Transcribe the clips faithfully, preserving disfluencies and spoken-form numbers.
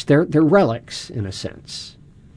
such. They're, they're relics, in a sense.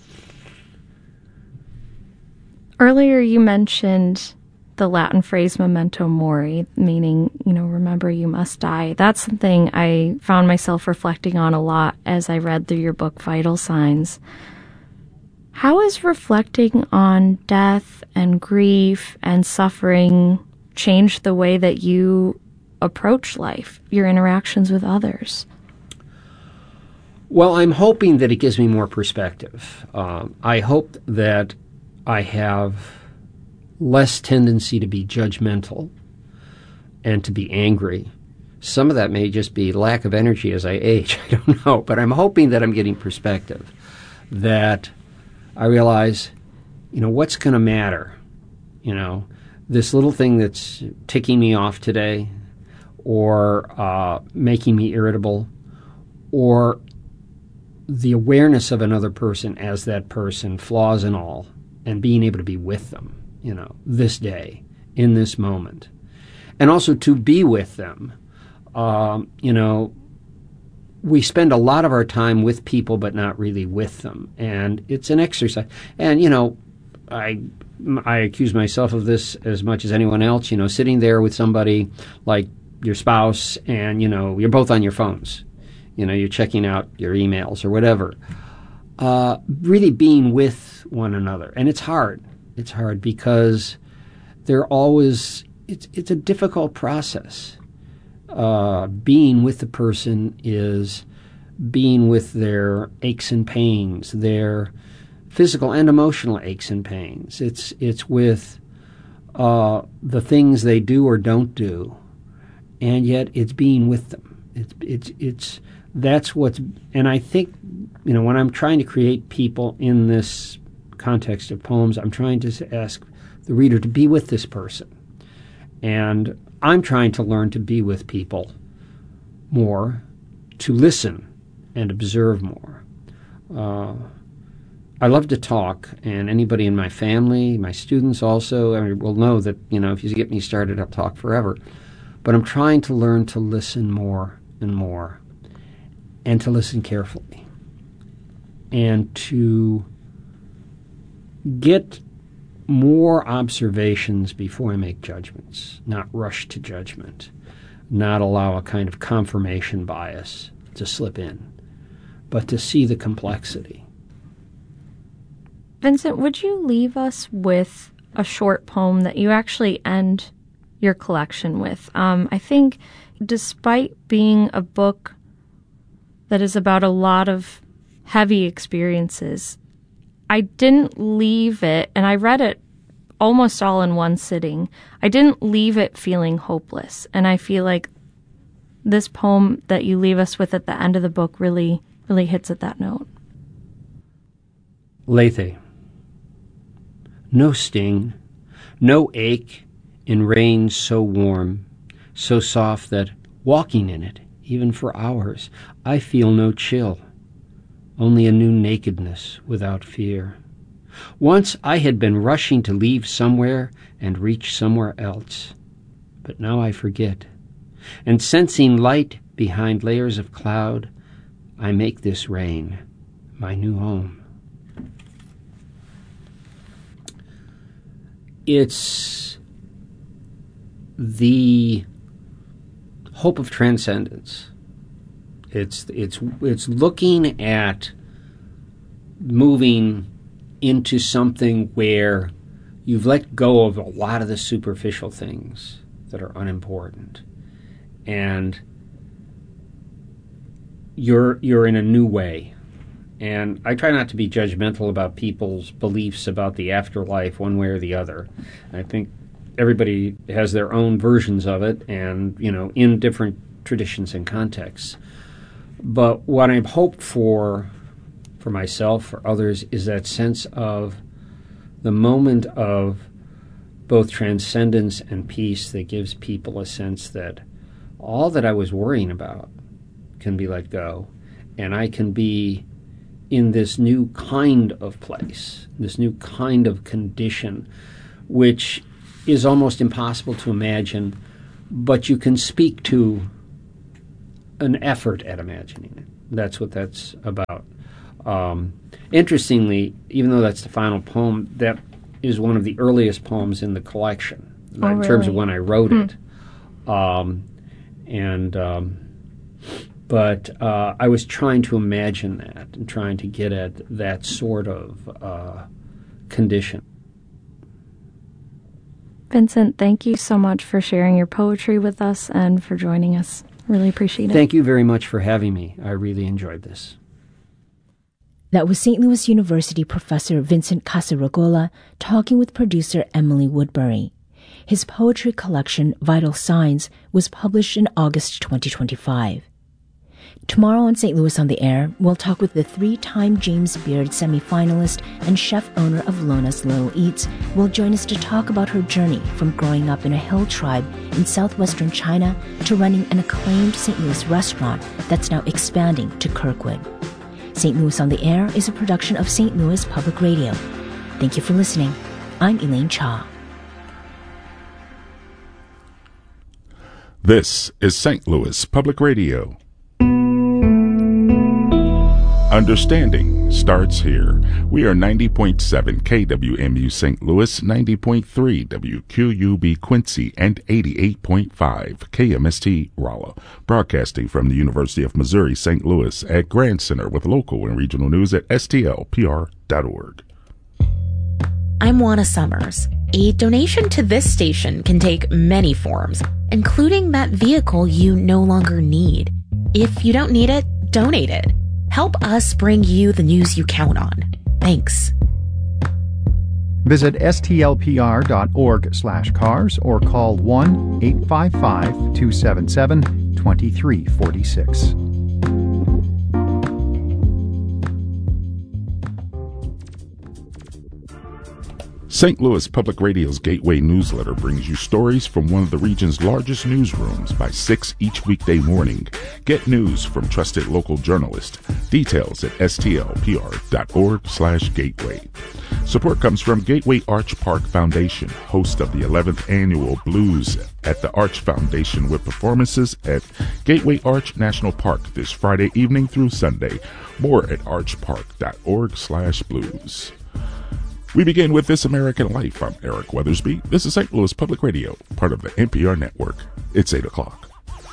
Earlier you mentioned the Latin phrase memento mori, meaning, you know, remember you must die. That's something I found myself reflecting on a lot as I read through your book, Vital Signs. How has reflecting on death and grief and suffering changed the way that you approach life, your interactions with others? Well, I'm hoping that it gives me more perspective. Um, I hope that I have less tendency to be judgmental and to be angry. Some of that may just be lack of energy as I age. I don't know. But I'm hoping that I'm getting perspective, that I realize, you know, what's going to matter? You know, this little thing that's ticking me off today, or uh, making me irritable, or the awareness of another person as that person, flaws and all, and being able to be with them, you know, this day, in this moment. And also to be with them. Um, you know, we spend a lot of our time with people, but not really with them. And it's an exercise. And, you know, I I accuse myself of this as much as anyone else, you know, sitting there with somebody like your spouse and, you know, you're both on your phones. You know, you're checking out your emails or whatever. Uh, really being with one another. And it's hard. It's hard because they're always, it's, it's a difficult process. Uh, being with the person is being with their aches and pains, their physical and emotional aches and pains. It's it's with uh, the things they do or don't do, and yet it's being with them. It's it's it's that's what's. And I think, you know, when I'm trying to create people in this context of poems, I'm trying to ask the reader to be with this person, and I'm trying to learn to be with people more, to listen and observe more. Uh, I love to talk, and anybody in my family, my students also, I mean, will know that, you know, if you get me started, I'll talk forever. But I'm trying to learn to listen more and more, and to listen carefully, and to get more observations before I make judgments, not rush to judgment, not allow a kind of confirmation bias to slip in, but to see the complexity. Vincent, would you leave us with a short poem that you actually end your collection with? Um, I think despite being a book that is about a lot of heavy experiences, I didn't leave it, and I read it almost all in one sitting. I didn't leave it feeling hopeless. And I feel like this poem that you leave us with at the end of the book really, really hits at that note. Lethe. No sting, no ache in rain so warm, so soft that walking in it, even for hours, I feel no chill. Only a new nakedness without fear. Once I had been rushing to leave somewhere and reach somewhere else, but now I forget. And sensing light behind layers of cloud, I make this rain my new home. It's the hope of transcendence. It's it's it's looking at moving into something where you've let go of a lot of the superficial things that are unimportant, and you're you're in a new way. And I try not to be judgmental about people's beliefs about the afterlife one way or the other. I think everybody has their own versions of it, and, you know, in different traditions and contexts. But what I've hoped for, for myself, for others, is that sense of the moment of both transcendence and peace that gives people a sense that all that I was worrying about can be let go, and I can be in this new kind of place, this new kind of condition, which is almost impossible to imagine, but you can speak to an effort at imagining it. That's what that's about. Um, interestingly, even though that's the final poem, that is one of the earliest poems in the collection oh, in really? terms of when I wrote hmm. it. Um, and um, but uh, I was trying to imagine that and trying to get at that sort of uh, condition. Vincent, thank you so much for sharing your poetry with us and for joining us. Really appreciate it. Thank you very much for having me. I really enjoyed this. That was Saint Louis University professor Vincent Casarregola talking with producer Emily Woodbury. His poetry collection, Vital Signs, was published in August twenty twenty-five. Tomorrow on Saint Louis on the Air, we'll talk with the three-time James Beard semifinalist and chef-owner of Lona's Little Eats, who will join us to talk about her journey from growing up in a hill tribe in southwestern China to running an acclaimed Saint Louis restaurant that's now expanding to Kirkwood. Saint Louis on the Air is a production of Saint Louis Public Radio. Thank you for listening. I'm Elaine Cha. This is Saint Louis Public Radio. Understanding starts here. We are ninety point seven K W M U Saint Louis, ninety point three W Q U B Quincy, and eighty-eight point five K M S T Rolla, broadcasting from the University of Missouri Saint Louis at Grand Center with local and regional news at S T L P R dot org. I'm Juana Summers. A donation to this station can take many forms, including that vehicle you no longer need. If you don't need it, donate it. Help us bring you the news you count on. Thanks. Visit stlpr.org slash cars or call one eight five five, two seven seven, two three four six. Saint Louis Public Radio's Gateway newsletter brings you stories from one of the region's largest newsrooms by six each weekday morning. Get news from trusted local journalists. Details at stlpr.org slash gateway. Support comes from Gateway Arch Park Foundation, host of the eleventh Annual Blues at the Arch Foundation with performances at Gateway Arch National Park this Friday evening through Sunday. More at archpark.org slash blues. We begin with This American Life. I'm Eric Weathersby. This is Saint Louis Public Radio, part of the N P R network. It's eight o'clock.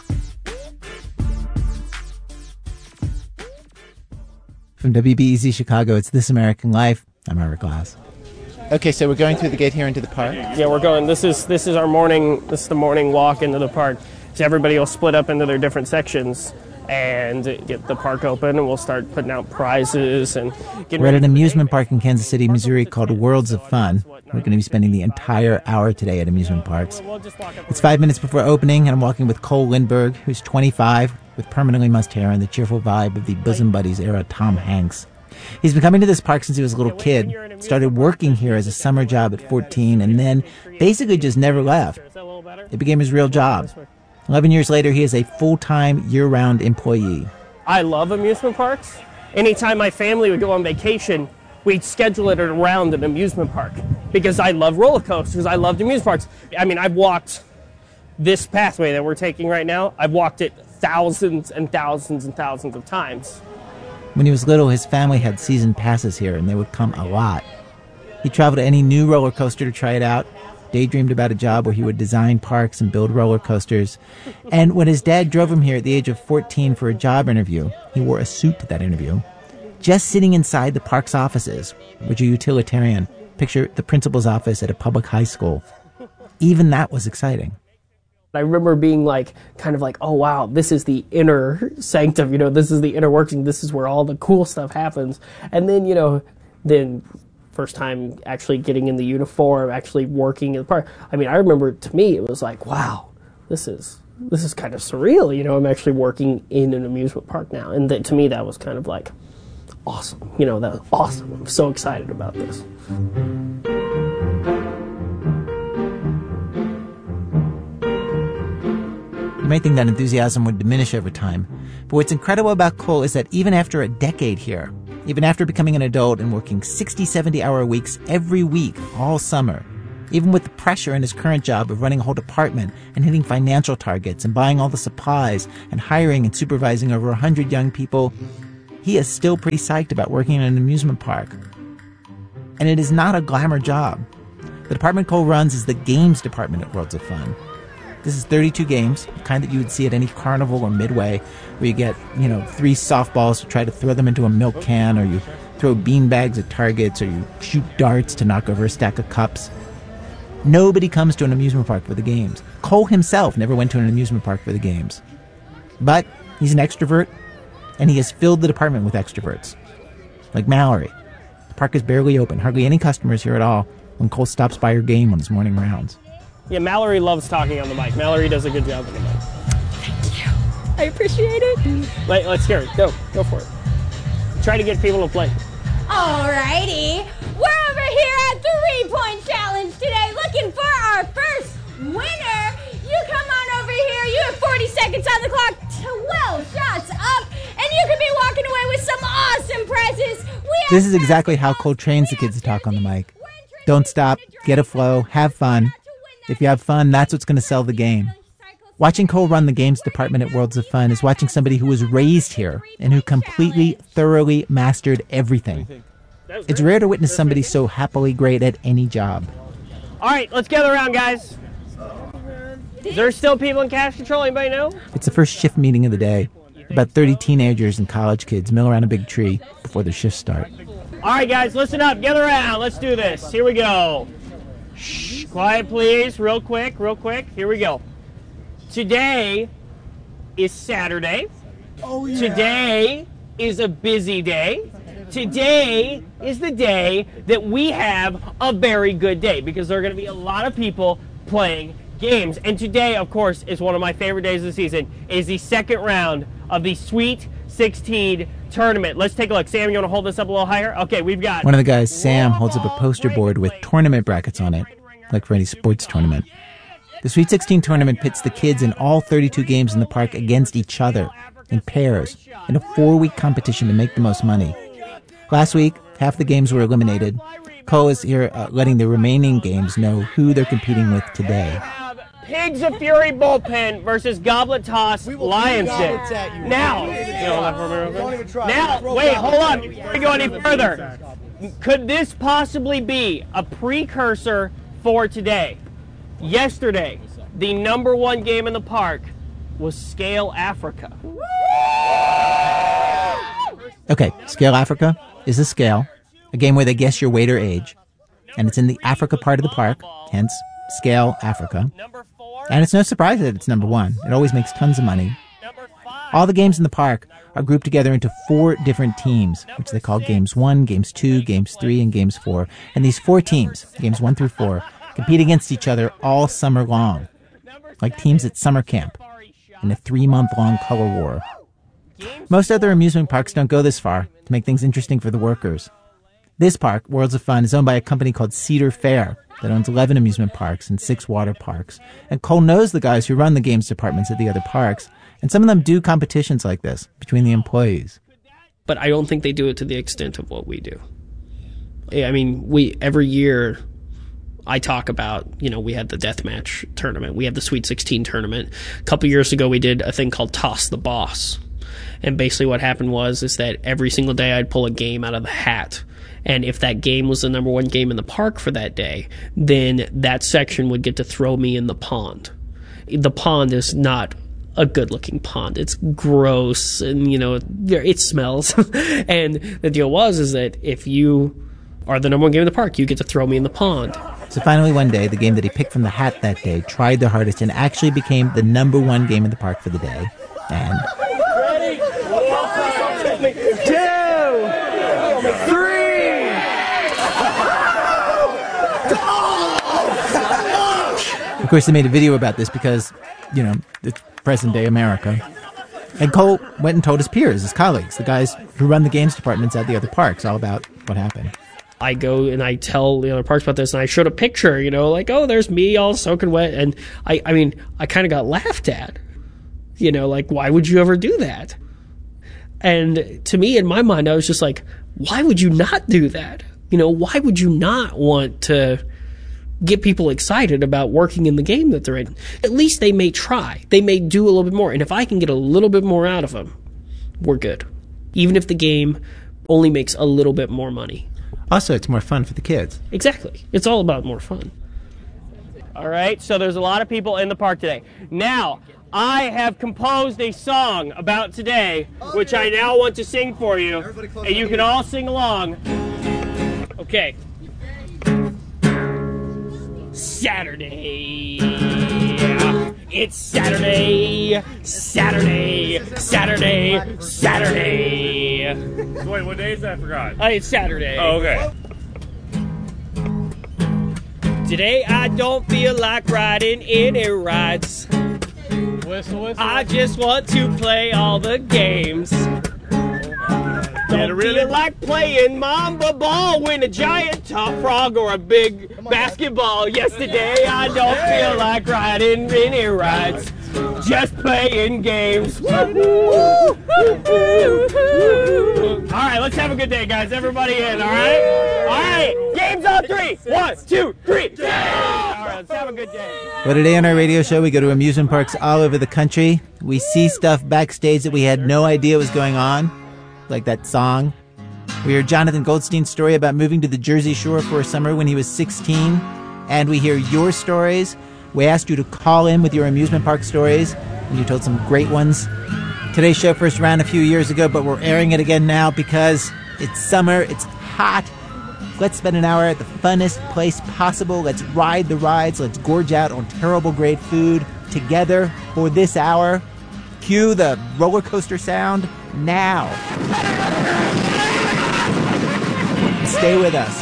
From W B E Z Chicago, it's This American Life. I'm Robert Glass. Okay, so we're going through the gate here into the park. Yeah, we're going. This is this is our morning. This is the morning walk into the park. So everybody will split up into their different sections and get the park open, and we'll start putting out prizes and getting We're at ready an for the amusement day. park in Kansas City, Missouri called Worlds of Fun. We're going to be spending the entire hour today at amusement parks. It's five minutes before opening, and I'm walking with Cole Lindbergh, who's twenty-five, with permanently mussed hair and the cheerful vibe of the Bosom Buddies era Tom Hanks. He's been coming to this park since he was a little kid, started working here as a summer job at fourteen, and then basically just never left. It became his real job. Eleven years later, he is a full-time, year-round employee. I love amusement parks. Anytime my family would go on vacation, we'd schedule it around an amusement park because I love roller coasters. I loved amusement parks. I mean, I've walked this pathway that we're taking right now. I've walked it thousands and thousands and thousands of times. When he was little, his family had season passes here, and they would come a lot. He traveled to any new roller coaster to try it out, daydreamed about a job where he would design parks and build roller coasters. And when his dad drove him here at the age of fourteen for a job interview, he wore a suit to that interview. Just sitting inside the park's offices, which are utilitarian. Picture the principal's office at a public high school. Even that was exciting. I remember being like, kind of like, oh wow, this is the inner sanctum, you know, this is the inner working, this is where all the cool stuff happens. And then, you know, then first time actually getting in the uniform, actually working in the park. I mean, I remember to me, it was like, wow, this is this is kind of surreal, you know, I'm actually working in an amusement park now. And that, to me, that was kind of like awesome, you know, that was awesome. I'm so excited about this. You might think that enthusiasm would diminish over time, but what's incredible about Cole is that even after a decade here, even after becoming an adult and working sixty, seventy-hour weeks every week all summer, even with the pressure in his current job of running a whole department and hitting financial targets and buying all the supplies and hiring and supervising over one hundred young people, he is still pretty psyched about working in an amusement park. And it is not a glamour job. The department Cole runs is the games department at Worlds of Fun. This is thirty-two games, the kind that you would see at any carnival or midway, where you get, you know, three softballs to try to throw them into a milk can, or you throw beanbags at targets, or you shoot darts to knock over a stack of cups. Nobody comes to an amusement park for the games. Cole himself never went to an amusement park for the games. But he's an extrovert, and he has filled the department with extroverts. Like Mallory. The park is barely open, hardly any customers here at all, when Cole stops by her game on his morning rounds. Yeah, Mallory loves talking on the mic. Mallory does a good job on the mic. Thank you. I appreciate it. Let, let's hear it. Go. Go for it. Try to get people to play. Alrighty. We're over here at Three Point Challenge today looking for our first winner. You come on over here. You have forty seconds on the clock. twelve shots up. And you could be walking away with some awesome prizes. We This is exactly how Cole trains the kids to talk on the mic. Don't stop. Get a flow. Have fun. If you have fun, that's what's going to sell the game. Watching Cole run the games department at Worlds of Fun is watching somebody who was raised here and who completely, thoroughly mastered everything. It's rare to witness somebody so happily great at any job. All right, let's gather around, guys. Is there still people in cash control? Anybody know? It's the first shift meeting of the day. About thirty teenagers and college kids mill around a big tree before their shifts start. All right, guys, listen up. Gather around. Let's do this. Here we go. Shh, quiet, please. Real quick, real quick. Here we go. Today is Saturday. Oh, yeah. Today is a busy day. Today is the day that we have a very good day because there are going to be a lot of people playing games. And today, of course, is one of my favorite days of the season. It is the second round of the Sweet sixteen tournament. Let's take a look. Sam, you want to hold this up a little higher? Okay, we've got... One of the guys, Sam, holds up a poster board with tournament brackets on it, like for any sports tournament. The Sweet sixteen tournament pits the kids in all thirty-two games in the park against each other, in pairs, in a four-week competition to make the most money. Last week, half the games were eliminated. Cole is here uh, letting the remaining games know who they're competing with today. Pigs of Fury Bullpen versus Goblet Toss Lions Den. Now, now, wait, hold on. Before we go any further, could this possibly be a precursor for today? Yesterday, the number one game in the park was Scale Africa. Okay, Scale Africa is a scale, a game where they guess your weight or age, and it's in the Africa part of the park, hence Scale Africa. And it's no surprise that it's number one. It always makes tons of money. All the games in the park are grouped together into four different teams, which they call Games one, Games two, Games three, and Games four. And these four teams, Games one through four, compete against each other all summer long, like teams at summer camp, in a three-month-long color war. Most other amusement parks don't go this far to make things interesting for the workers. This park, Worlds of Fun, is owned by a company called Cedar Fair that owns eleven amusement parks and six water parks. And Cole knows the guys who run the games departments at the other parks, and some of them do competitions like this between the employees. But I don't think they do it to the extent of what we do. I mean, we every year I talk about, you know, we had the deathmatch tournament. We had the Sweet sixteen tournament. A couple years ago, we did a thing called Toss the Boss. And basically what happened was is that every single day I'd pull a game out of the hat. And if that game was the number one game in the park for that day, then that section would get to throw me in the pond. The pond is not a good-looking pond. It's gross, and, you know, it smells. And the deal was is that if you are the number one game in the park, you get to throw me in the pond. So finally one day, the game that he picked from the hat that day tried the hardest and actually became the number one game in the park for the day. And... Of course, they made a video about this because, you know, it's present-day America. And Cole went and told his peers, his colleagues, the guys who run the games departments at the other parks, all about what happened. I go and I tell the other parks about this, and I showed a picture, you know, like, oh, there's me all soaking wet. And I, I mean, I kind of got laughed at. You know, like, why would you ever do that? And to me, in my mind, I was just like, why would you not do that? You know, why would you not want to get people excited about working in the game that they're in? At least they may try. They may do a little bit more. And if I can get a little bit more out of them, we're good. even if the game only makes a little bit more money. Also, it's more fun for the kids. Exactly. It's all about more fun. All right, so there's a lot of people in the park today. Now, I have composed a song about today, which I now want to sing for you, and you can all sing along. Okay. Saturday. It's Saturday. Saturday. Saturday. Saturday. Wait, what day is that? I forgot. Uh, it's Saturday. Oh, okay. Today I don't feel like riding any rides. Whistle, whistle. I just want to play all the games. Don't really feel like playing Mamba Ball, win a giant top frog or a big basketball. Yesterday I don't feel like riding any rides, just playing games. All right, let's have a good day, guys. Everybody in, all right? All right, games on three. One, two, three. All right, let's have a good day. Well, today on our radio show, we go to amusement parks all over the country. We see stuff backstage that we had no idea was going on, like that song. We hear Jonathan Goldstein's story about moving to the Jersey Shore for a summer when he was sixteen. And we hear your stories. We asked you to call in with your amusement park stories, and you told some great ones. Today's show first ran a few years ago, but we're airing it again now because it's summer, it's hot. Let's spend an hour at the funnest place possible. Let's ride the rides. Let's gorge out on terrible great food together for this hour. Cue the roller coaster sound now. Stay with us.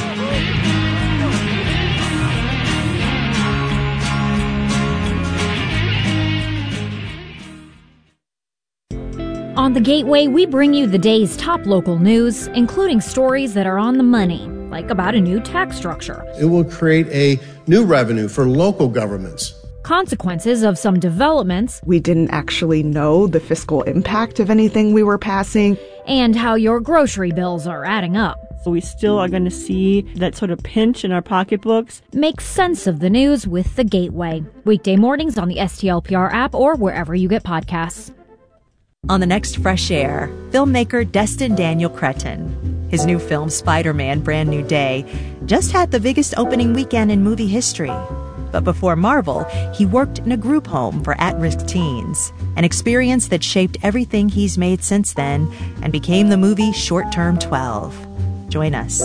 On The Gateway, we bring you the day's top local news, including stories that are on the money, like about a new tax structure. It will create a new revenue for local governments. Consequences of some developments. We didn't actually know the fiscal impact of anything we were passing. And how your grocery bills are adding up. So we still are going to see that sort of pinch in our pocketbooks. Make sense of the news with The Gateway. Weekday mornings on the S T L P R app or wherever you get podcasts. On the next Fresh Air, filmmaker Destin Daniel Cretton. His new film, Spider-Man: Brand New Day, just had the biggest opening weekend in movie history. But before Marvel, he worked in a group home for at-risk teens, an experience that shaped everything he's made since then and became the movie Short Term twelve. Join us.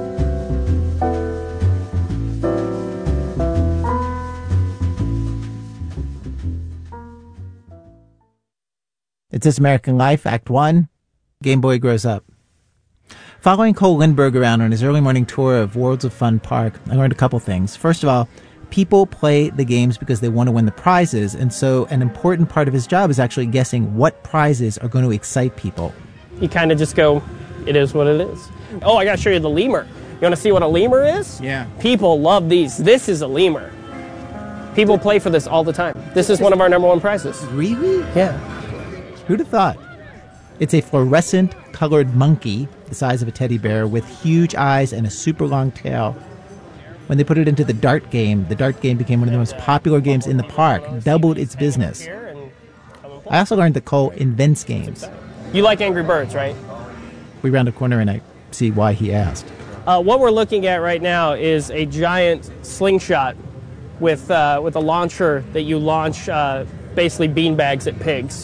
It's This American Life, Act one, Game Boy Grows Up. Following Cole Lindbergh around on his early morning tour of Worlds of Fun Park, I learned a couple things. First of all, people play the games because they want to win the prizes, and so an important part of his job is actually guessing what prizes are going to excite people. You kind of just go, it is what it is. Oh, I got to show you the lemur. You want to see what a lemur is? Yeah. People love these. This is a lemur. People play for this all the time. This is one of our number one prizes. Really? Yeah. Who'd have thought? It's a fluorescent colored monkey the size of a teddy bear with huge eyes and a super long tail. When they put it into the dart game, the dart game became one of the most popular games in the park, doubled its business. I also learned that Cole invents games. You like Angry Birds, right? We round a corner and I see why he asked. Uh, what we're looking at right now is a giant slingshot with uh, with a launcher that you launch uh, basically beanbags at pigs.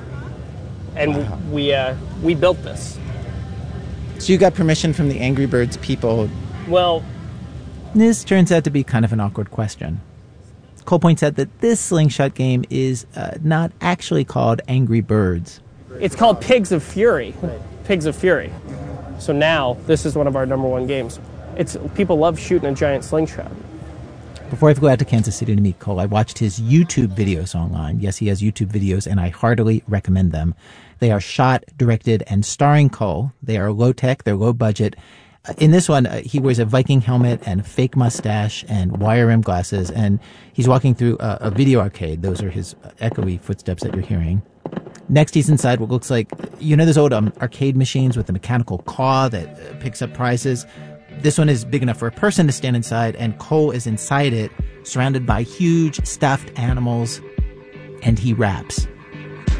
And wow. we uh, we built this. So you got permission from the Angry Birds people? Well, this turns out to be kind of an awkward question. Cole points out that this slingshot game is uh, not actually called Angry Birds. It's called Pigs of Fury. Pigs of Fury. So now this is one of our number one games. It's people love shooting a giant slingshot. Before I flew out to Kansas City to meet Cole, I watched his YouTube videos online. Yes, he has YouTube videos, and I heartily recommend them. They are shot, directed, and starring Cole. They are low-tech, they're low-budget. Uh, in this one, uh, he wears a Viking helmet and a fake mustache and wire rim glasses, and he's walking through a, a video arcade. Those are his uh, echoey footsteps that you're hearing. Next, he's inside what looks like, you know those old um, arcade machines with the mechanical claw that uh, picks up prizes? This one is big enough for a person to stand inside, and Cole is inside it, surrounded by huge stuffed animals, and he raps.